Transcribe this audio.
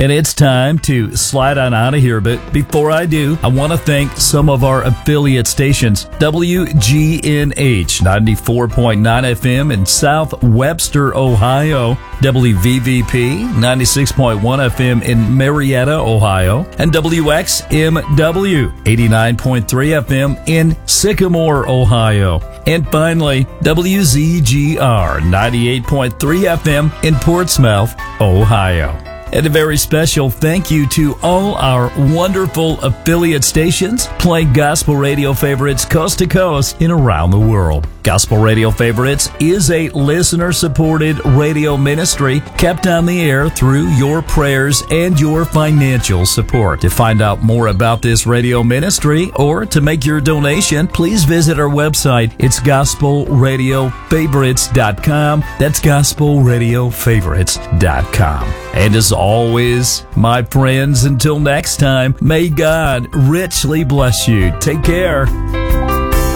And it's time to slide on out of here. But before I do, I want to thank some of our affiliate stations. WGNH 94.9 FM in South Webster, Ohio. WVVP 96.1 FM in Marietta, Ohio. And WXMW 89.3 FM in Sycamore, Ohio. And finally, WZGR 98.3 FM in Portsmouth, Ohio. And a very special thank you to all our wonderful affiliate stations playing gospel radio favorites coast to coast and around the world. Gospel Radio Favorites is a listener-supported radio ministry kept on the air through your prayers and your financial support. To find out more about this radio ministry or to make your donation, please visit our website. It's gospelradiofavorites.com. That's gospelradiofavorites.com. And as always, my friends, until next time, may God richly bless you. Take care.